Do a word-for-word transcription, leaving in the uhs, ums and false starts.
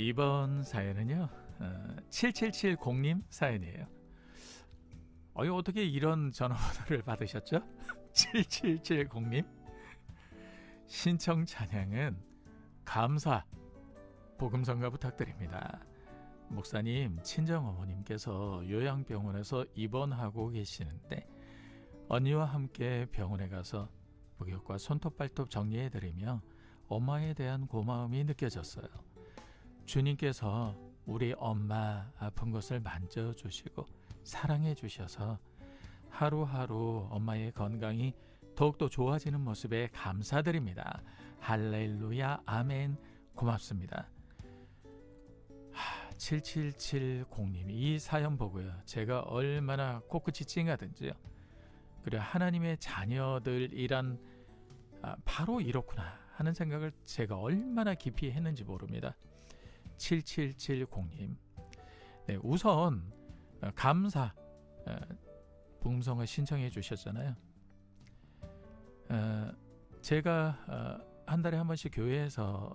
이번 사연은요 어, 칠칠칠공님 사연이에요. 어이, 어떻게 이런 전화번호를 받으셨죠? 칠칠칠공님 신청 찬양은 감사 복음성가 부탁드립니다. 목사님, 친정어머님께서 요양병원에서 입원하고 계시는데 언니와 함께 병원에 가서 목욕과 손톱발톱 정리해드리며 엄마에 대한 고마움이 느껴졌어요. 주님께서 우리 엄마 아픈 것을 만져주시고 사랑해 주셔서 하루하루 엄마의 건강이 더욱더 좋아지는 모습에 감사드립니다. 할렐루야, 아멘. 고맙습니다. 하, 칠칠칠공님이 이 사연 보고요, 제가 얼마나 코끝이 찡하든지요. 그리고 하나님의 자녀들이란 아, 바로 이렇구나 하는 생각을 제가 얼마나 깊이 했는지 모릅니다. 칠칠칠공님 네, 우선 감사 어, 복음성을 신청해 주셨잖아요. 어, 제가 어, 한 달에 한 번씩 교회에서